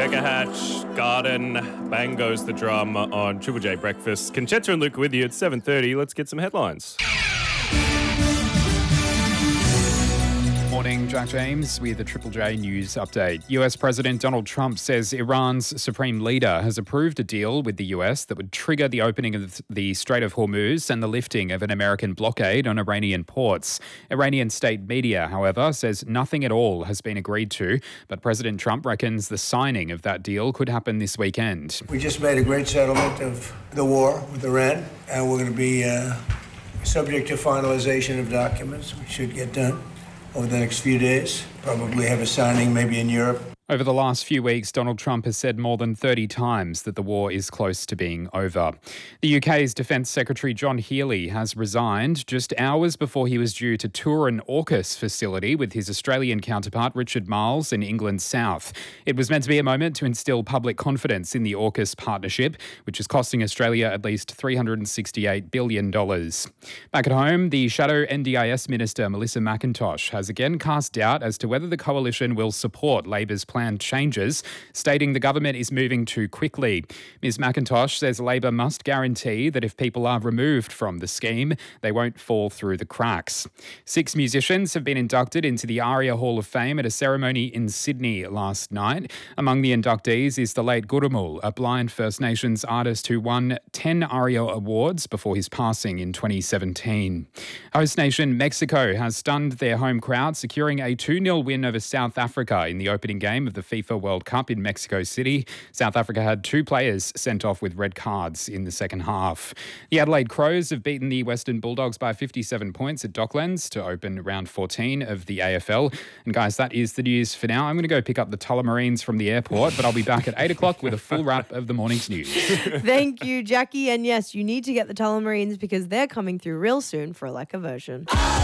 Becca Hatch, Garden, bang goes the drum on Triple J Breakfast. Conchetta and Luke with you at 7:30. Let's get some headlines. Morning, Jack James with the Triple J News Update. US President Donald Trump says Iran's supreme leader has approved a deal with the US that would trigger the opening of the Strait of Hormuz and the lifting of an American blockade on Iranian ports. Iranian state media, however, says nothing at all has been agreed to, but President Trump reckons the signing of that deal could happen this weekend. We just made a great settlement of the war with Iran, and we're going to be subject to finalization of documents. We should get done over the next few days. Probably have a signing maybe in Europe. Over the last few weeks, Donald Trump has said more than 30 times that the war is close to being over. The UK's Defence Secretary John Healey has resigned just hours before he was due to tour an AUKUS facility with his Australian counterpart Richard Marles in England's south. It was meant to be a moment to instill public confidence in the AUKUS partnership, which is costing Australia at least $368 billion. Back at home, the shadow NDIS Minister Melissa McIntosh has again cast doubt as to whether the coalition will support Labor's planned changes, stating the government is moving too quickly. Ms McIntosh says Labor must guarantee that if people are removed from the scheme, they won't fall through the cracks. 6 musicians have been inducted into the ARIA Hall of Fame at a ceremony in Sydney last night. Among the inductees is the late Gurrumul, a blind First Nations artist who won 10 ARIA awards before his passing in 2017. Host nation Mexico has stunned their home crowd, securing a 2-0 win over South Africa in the opening game of the FIFA World Cup in Mexico City. South Africa had 2 players sent off with red cards in the second half. The Adelaide Crows have beaten the Western Bulldogs by 57 points at Docklands to open round 14 of the AFL. And guys, that is the news for now. I'm going to go pick up the Tullamarines from the airport, but I'll be back at 8 o'clock with a full wrap of the morning's news. Thank you, Jackie. And yes, you need to get the Tullamarines because they're coming through real soon for a Lekker version.